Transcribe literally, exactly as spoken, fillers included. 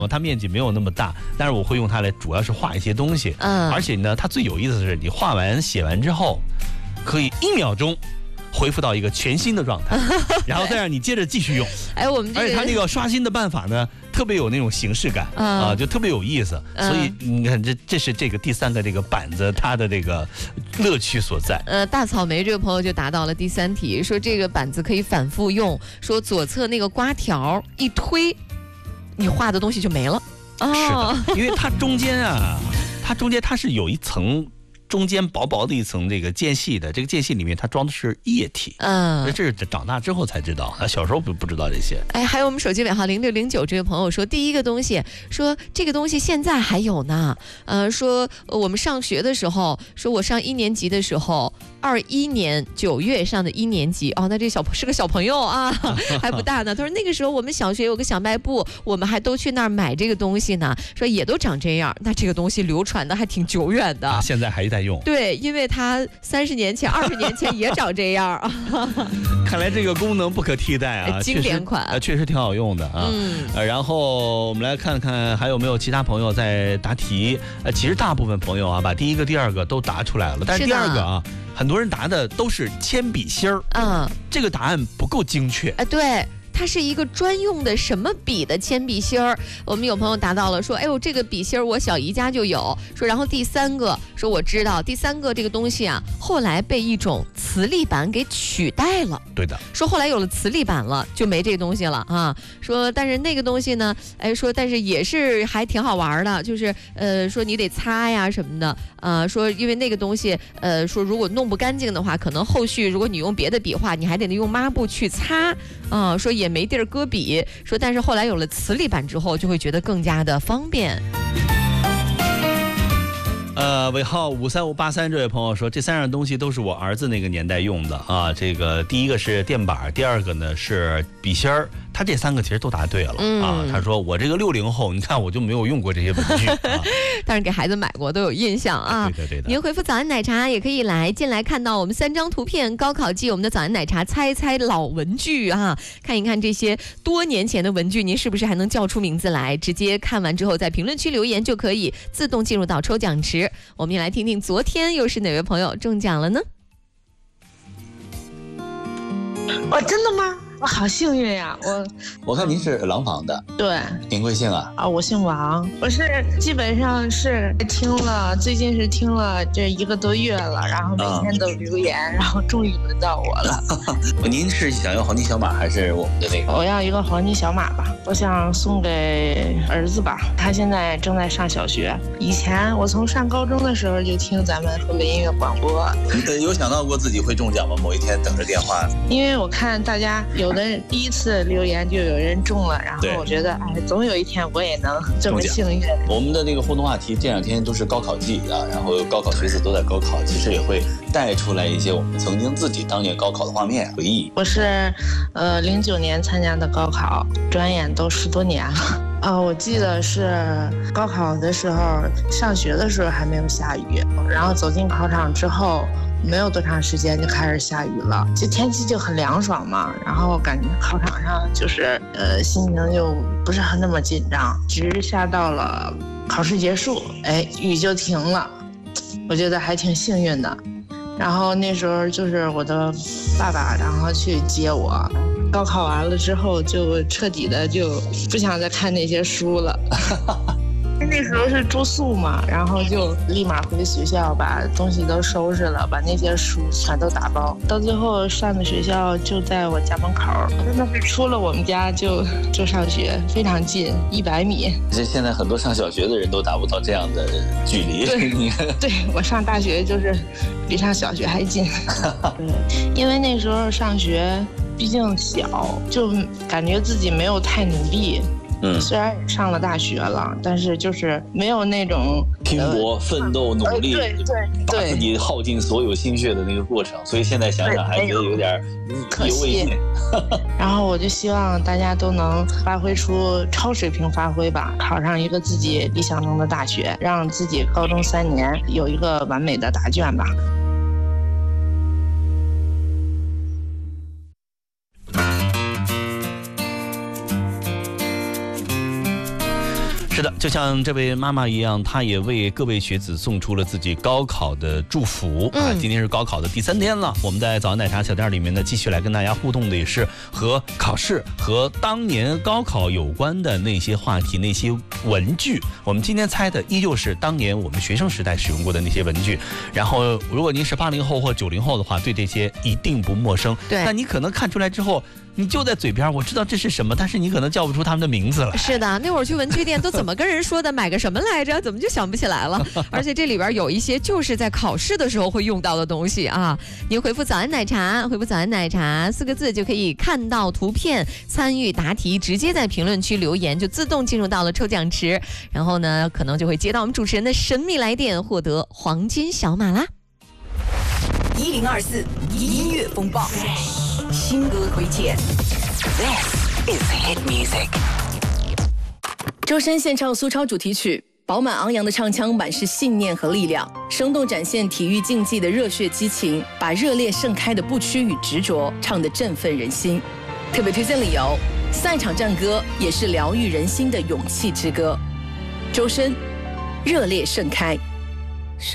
它面积没有那么大，但是我会用它来主要是画一些东西。嗯，而且呢，它最有意思的是，你画完写完之后，可以一秒钟恢复到一个全新的状态，然后再让你接着继续用。 哎，我们、这个、 而且它那个刷新的办法呢，特别有那种形式感、嗯、啊，就特别有意思。嗯、所以你看，这这是这个第三个这个板子它的这个乐趣所在。 呃，大草莓这个朋友就答到了第三题，说这个板子可以反复用，说左侧那个刮条一推，你画的东西就没了。 哦，是的，因为它中间啊，它中间它是有一层。中间薄薄的一层这个间隙的，这个间隙里面它装的是液体，嗯，这是长大之后才知道，小时候不不知道这些。 哎，还有我们手机尾号零六零九这位朋友说，第一个东西说这个东西现在还有呢，呃，说我们上学的时候，说我上一年级的时候，二一年九月上的一年级，哦，那这小是个小朋友啊，还不大呢。他说那个时候我们小学有个小卖部，我们还都去那儿买这个东西呢，说也都长这样，那这个东西流传的还挺久远的， 啊、现在还在用。 对，因为它三十年前、二十年前也长这样啊。 看来这个功能不可替代啊， 经典款， 确实、呃、确实挺好用的啊。嗯，呃，然后我们来看看还有没有其他朋友在答题。呃，其实大部分朋友啊，把第一个、第二个都答出来了，但是第二个啊，很多人答的都是铅笔芯儿。嗯，这个答案不够精确。 哎、呃，对。它是一个专用的什么笔的铅笔芯儿？我们有朋友答到了，说：“哎呦，这个笔芯儿我小姨家就有。”说，然后第三个说我知道，第三个这个东西啊，后来被一种磁力板给取代了。 对的， 说后来有了磁力板了，就没这东西了啊。说但是那个东西呢，哎，说但是也是还挺好玩的，就是呃，说你得擦呀什么的，呃，说因为那个东西，呃，说如果弄不干净的话，可能后续如果你用别的笔画，你还得用抹布去擦啊、呃。说也没地儿搁笔，说但是后来有了磁力板之后，就会觉得更加的方便。 呃，尾号五三五八三这位朋友说，这三样东西都是我儿子那个年代用的啊。这个第一个是电板，第二个呢是笔芯儿。他这三个其实都答对了、嗯、啊。他说我这个六零后，你看我就没有用过这些文具，啊、 但是给孩子买过都有印象啊。 对的对的。 您回复早安奶茶也可以来进来看到我们三张图片，高考季我们的早安奶茶猜猜老文具啊，看一看这些多年前的文具，您是不是还能叫出名字来？直接看完之后在评论区留言就可以自动进入到抽奖池。我们也来听听昨天又是哪位朋友中奖了呢？ 哦，真的吗？我好幸运呀！我我看您是廊坊的， 对， 您贵姓啊？ 啊，我姓王，我是基本上是听了，最近是听了这一个多月了，然后每天都留言，啊、然后终于轮到我了。 您是想要黄金小马还是我们的那个？ 我要一个黄金小马吧，我想送给儿子吧，他现在正在上小学。以前我从上高中的时候就听咱们河北音乐广播。 有想到过自己会中奖吗？某一天等着电话。 因为我看大家有。有的第一次留言就有人中了，然后我觉得哎，总有一天我也能这么幸运。 我们的这个互动话题这两天都是高考季啊，然后高考学子都在高考，其实也会带出来一些我们曾经自己当年高考的画面回忆。 我是呃零九年参加的高考，转眼都十多年了。啊、呃，我记得是高考的时候，上学的时候还没有下雨，然后走进考场之后。没有多长时间就开始下雨了，就天气就很凉爽嘛，然后感觉考场上就是呃心情就不是很那么紧张，直下到了考试结束，哎，雨就停了，我觉得还挺幸运的。然后那时候就是我的爸爸，然后去接我。高考完了之后，就彻底的就不想再看那些书了。那时候是住宿嘛，然后就立马回学校把东西都收拾了，把那些书全都打包。到最后上的学校就在我家门口，真的是出了我们家就就上学，非常近，一百米。 这现在很多上小学的人都达不到这样的距离。 对，对我上大学就是比上小学还近。对，因为那时候上学毕竟小，就感觉自己没有太努力。嗯，虽然也上了大学了，但是就是没有那种拼搏、呃、奋斗、努力， 呃、对对对， 把自己耗尽所有心血的那个过程，所以现在想想还觉得有点意犹未尽。 然后我就希望大家都能发挥出超水平发挥吧，考上一个自己理想中的大学，让自己高中三年有一个完美的答卷吧。 是的，就像这位妈妈一样，她也为各位学子送出了自己高考的祝福、嗯、啊！今天是高考的第三天了，我们在早安奶茶小店里面呢，继续来跟大家互动的也是和考试和当年高考有关的那些话题、那些文具。我们今天猜的依旧是当年我们学生时代使用过的那些文具。然后，如果您是八零后或九零后的话，对这些一定不陌生。 对， 那你可能看出来之后，你就在嘴边，我知道这是什么，但是你可能叫不出他们的名字了。 是的，那会儿去文具店都怎么跟人说的？买个什么来着？怎么就想不起来了？而且这里边有一些就是在考试的时候会用到的东西啊。您回复早安奶茶，回复早安奶茶四个字就可以看到图片，参与答题，直接在评论区留言就自动进入到了抽奖池，然后呢可能就会接到我们主持人的神秘来电，获得黄金小马啦。 一零二四音乐风暴，新歌推荐。This is hit music。 周深献唱苏超主题曲，饱满昂扬的唱腔满是信念和力量，生动展现体育竞技的热血激情，把热烈盛开的不屈与执着唱得振奋人心。特别推荐理由，赛场战歌也是疗愈人心的勇气之歌。周深，热烈盛开。